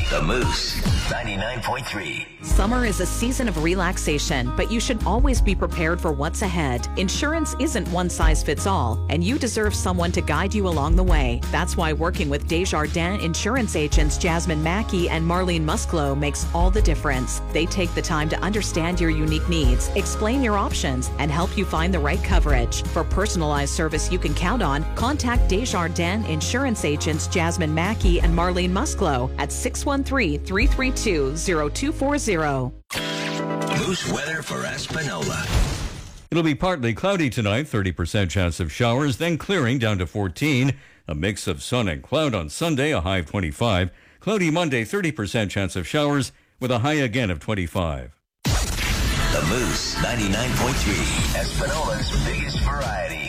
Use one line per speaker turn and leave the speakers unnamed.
The Moose, 99.3.
Summer is a season of relaxation, but you should always be prepared for what's ahead. Insurance isn't one size fits all, and you deserve someone to guide you along the way. That's why working with Desjardins insurance agents Jasmine Mackey and Marlene Musclo makes all the difference. They take the time to understand your unique needs, explain your options, and help you find the right coverage. For personalized service you can count on, contact Desjardins insurance agents Jasmine Mackey and Marlene Musclo at 613-332-0240.
Moose weather for Espanola.
It'll be partly cloudy tonight, 30% chance of showers, then clearing down to 14. A mix of sun and cloud on Sunday, a high of 25. Cloudy Monday, 30% chance of showers with a high again of 25.
The Moose, 99.3. Espanola's biggest variety.